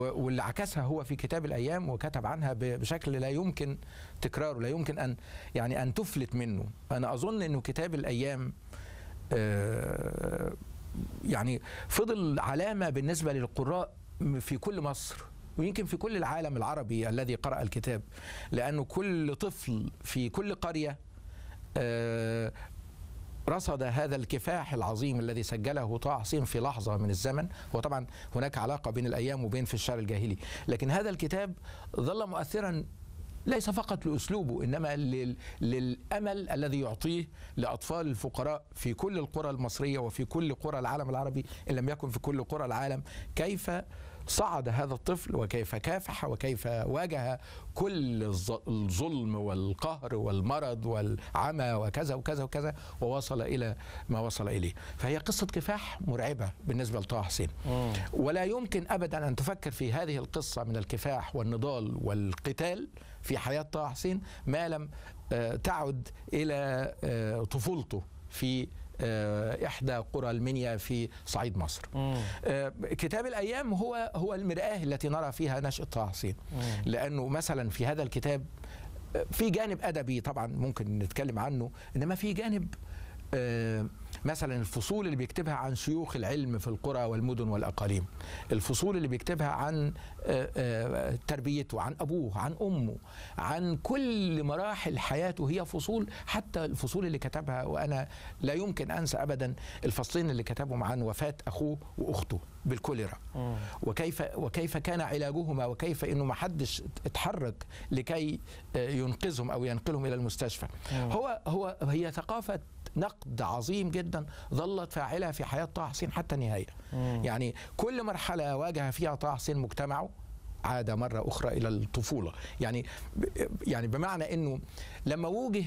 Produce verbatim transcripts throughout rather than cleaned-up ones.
واللي عكسها هو في كتاب الأيام، وكتب عنها بشكل لا يمكن تكراره، لا يمكن أن يعني أن تفلت منه. أنا أظن أنه كتاب الأيام يعني فضل علامة بالنسبة للقراء في كل مصر، ويمكن في كل العالم العربي الذي قرأ الكتاب، لأنه كل طفل في كل قرية رصد هذا الكفاح العظيم الذي سجله طه حسين في لحظة من الزمن. وطبعا هناك علاقة بين الأيام وبين في الشعر الجاهلي، لكن هذا الكتاب ظل مؤثرا ليس فقط لأسلوبه، إنما للأمل الذي يعطيه لأطفال الفقراء في كل القرى المصرية وفي كل قرى العالم العربي، إن لم يكن في كل قرى العالم، كيف صعد هذا الطفل وكيف كافح وكيف واجه كل الظلم والقهر والمرض والعمى وكذا وكذا وكذا، ووصل إلى ما وصل إليه. فهي قصة كفاح مرعبة بالنسبة لطه حسين، ولا يمكن أبدا أن تفكر في هذه القصة من الكفاح والنضال والقتال في حياة طه حسين ما لم تعد إلى طفولته في إحدى قرى المنيا في صعيد مصر. مم. كتاب الأيام هو هو المرآة التي نرى فيها نشأة طه حسين، لأنه مثلا في هذا الكتاب في جانب أدبي طبعا ممكن نتكلم عنه، إنما في جانب مثلا الفصول اللي بيكتبها عن شيوخ العلم في القرى والمدن والأقاليم، الفصول اللي بيكتبها عن تربيته، عن أبوه، عن أمه، عن كل مراحل حياته، هي فصول. حتى الفصول اللي كتبها، وأنا لا يمكن أنسى أبدا الفصلين اللي كتبهم عن وفاة أخوه وأخته بالكوليرا، وكيف وكيف كان علاجهما، وكيف إنه ما حدش اتحرك لكي ينقذهم أو ينقلهم إلى المستشفى. هو هو هي ثقافة نقد عظيم جدا ظلت فاعلة في حياة طه حسين حتى النهاية. مم. يعني كل مرحلة واجه فيها طه حسين مجتمعه عاد مرة أخرى إلى الطفولة. يعني يعني بمعنى أنه لما وجه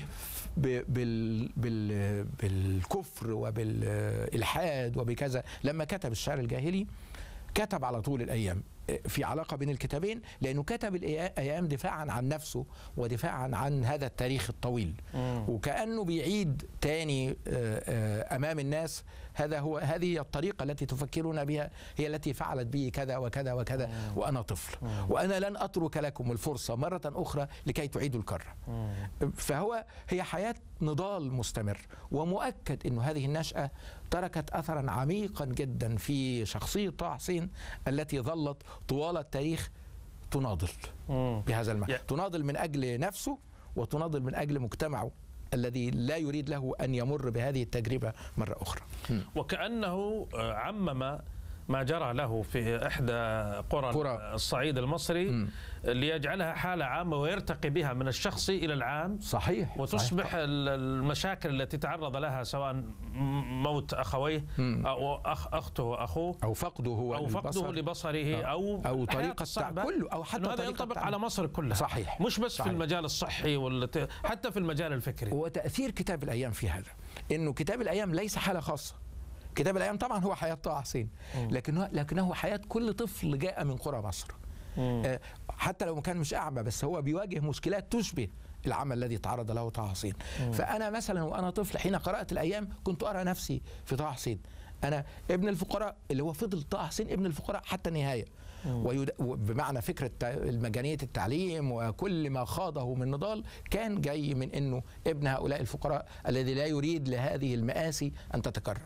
بال بال بالكفر وبالإلحاد وبكذا، لما كتب الشعر الجاهلي كتب على طول الأيام، في علاقة بين الكتابين، لأنه كتب الأيام دفاعا عن نفسه ودفاعا عن هذا التاريخ الطويل. مم. وكأنه بيعيد تاني أمام الناس هذا هو هذه هي الطريقة التي تفكرون بها، هي التي فعلت بي كذا وكذا وكذا. مم. وأنا طفل. مم. وأنا لن أترك لكم الفرصة مرة أخرى لكي تعيدوا الكرة. مم. فهو هي حياة نضال مستمر، ومؤكد أنه هذه النشأة تركت أثرا عميقا جدا في شخصية طه حسين التي ظلت طوال التاريخ تناضل مم. بهذا المعنى. يعني تناضل من أجل نفسه، وتناضل من أجل مجتمعه الذي لا يريد له أن يمر بهذه التجربة مرة أخرى. مم. وكأنه عمم ما جرى له في إحدى قرى, قرى. الصعيد المصري م. ليجعلها حالة عامة ويرتقي بها من الشخصي إلى العام. صحيح. وتصبح صحيح. المشاكل التي تعرض لها، سواء موت أخويه م. أو أخ أخته وأخوه، أو فقده هو أو فقده لبصره، أو أو طريقة كله، أو حتى هذا ينطبق على مصر كلها. صحيح. مش بس صحيح. في المجال الصحي والت... حتى في المجال الفكري. وتأثير كتاب الأيام في هذا، إنه كتاب الأيام ليس حالة خاصة. كتاب الأيام طبعا هو حياة طه حسين، لكنه لكنه حياة كل طفل جاء من قرى مصر. آه حتى لو كان مش أعمى، بس هو بيواجه مشكلات تشبه العمل الذي تعرض له طه حسين. فأنا مثلا وأنا طفل حين قرأت الأيام كنت أرى نفسي في طه حسين، أنا ابن الفقراء اللي هو فضل طه حسين ابن الفقراء حتى النهاية. ويد... بمعنى فكرة مجانية التعليم وكل ما خاضه من نضال كان جاي من أنه ابن هؤلاء الفقراء الذي لا يريد لهذه المآسي أن تتكرر.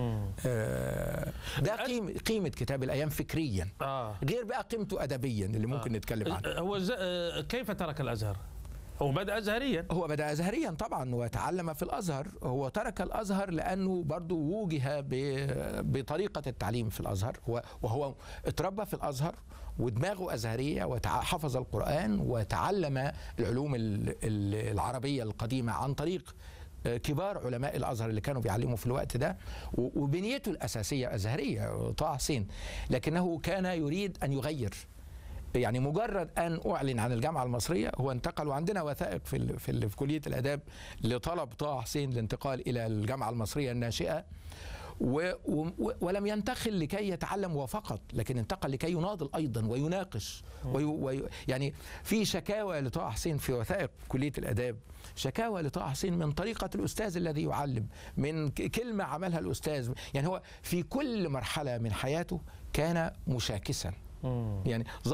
آه ده قيمة, قيمة كتاب الأيام فكريا، آه. غير بقى قيمته أدبيا اللي ممكن آه. نتكلم عنه. هو ز... كيف ترك الأزهر؟ هو بدأ أزهريا. هو بدأ أزهريا طبعا، وتعلم في الأزهر. هو ترك الأزهر لأنه برضو وجه بطريقة التعليم في الأزهر، وهو اتربى في الأزهر ودماغه أزهرية، وحفظ القرآن وتعلم العلوم العربية القديمة عن طريق كبار علماء الأزهر اللي كانوا بيعلموا في الوقت ده، وبنيته الأساسية أزهرية طه حسين، لكنه كان يريد أن يغير. يعني مجرد أن أعلن عن الجامعة المصرية هو انتقل، وعندنا وثائق في ال في, ال في كلية الآداب لطلب طه حسين الانتقال إلى الجامعة المصرية الناشئة، و و ولم ينتقل لكي يتعلم وفقط، لكن انتقل لكي يناضل أيضا ويناقش. وي وي يعني في شكاوى لطه حسين في وثائق كلية الآداب، شكاوى لطه حسين من طريقة الأستاذ الذي يعلم، من كلمة عملها الأستاذ. يعني هو في كل مرحلة من حياته كان مشاكسا يعني